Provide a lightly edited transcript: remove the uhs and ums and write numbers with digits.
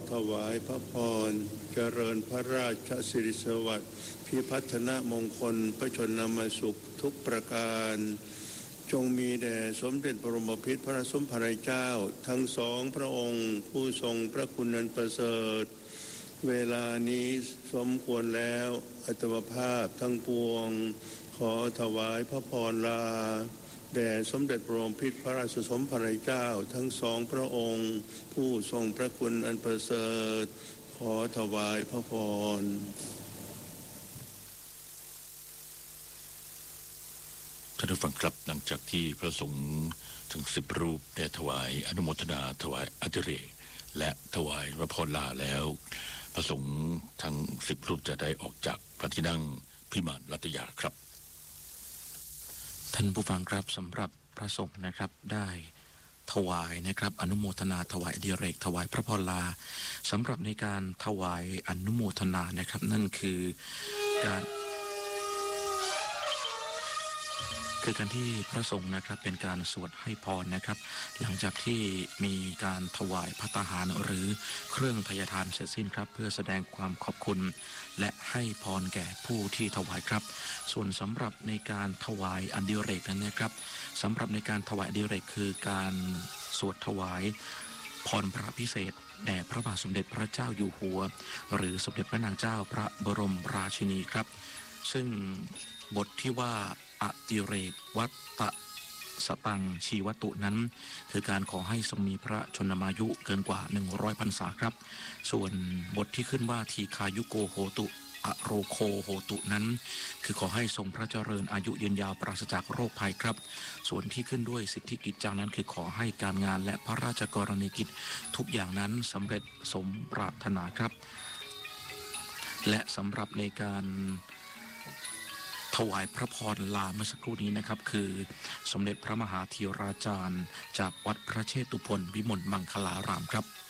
ถวายพระพรเจริญพระราชสิริสวัสดิ์พิพัฒนมงคลพระชนมสุขทุกประการจงมีแด่สมเด็จบรมพิตรพระสมภารเจ้าทั้งสองพระองค์ผู้ทรงพระคุณอันประเสริฐเวลานี้สมควรแล้วอัตมภาพทั้งปวงขอถวายพระพรลาแด่สมเด็จบรมพิตรพระราชสมภารเจ้าทั้งสองพระองค์ผู้ทรงพระคุณอันประเสริฐขอถวายพระพรท่านผู้ฟังครับหลังจากที่พระสงฆ์ถึง10 รูปได้ถวายอนุโมทนาถวายอดิเรกและถวายพระพรลาแล้วพระสงฆ์ทั้ง10 รูปจะได้ออกจากพระที่นั่งพิมานรัตยาครับท่านผู้ฟังครับสำหรับพระสงฆ์นะครับได้ถวายนะครับอนุโมทนาถวายอดิเรกถวายพระพรลาสำหรับในการถวายอนุโมทนานะครับนั่นคือการที่พระสงฆ์นะครับเป็นการสวดให้พรนะครับหลังจากที่มีการถวายภัตตาหารหรือเครื่องทายทานเสร็จสิ้นครับเพื่อแสดงความขอบคุณและให้พรแก่ผู้ที่ถวายครับส่วนสำหรับในการถวายอดิเรกนั้นนะครับสำหรับในการถวายอดิเรกคือการสวดถวายพรพระพิเศษแด่พระบาทสมเด็จพระเจ้าอยู่หัวหรือสมเด็จพระนางเจ้าพระบรมราชินีครับซึ่งบทที่ว่าอดิเรกวัตตะสตังชีวตุนั้นคือการขอให้ทรงมีพระชนมายุเกินกว่า100 พรรษาครับส่วนบทที่ขึ้นว่าทีคายุโกโหตุอโรโคโหตุนั้นคือขอให้ทรงพระเจริญอายุยืนยาวปราศจากโรคภัยครับส่วนที่ขึ้นด้วยสิทธิกิจจานั้นคือขอให้การงานและพระราชกรณียกิจทุกอย่างนั้นสำเร็จสมปรารถนาครับและสำหรับในการถวายพระพรลาเมื่อสักครู่นี้นะครับคือสมเด็จพระมหาธีราจารย์จากวัดพระเชตุพนวิมลมังคลารามครับ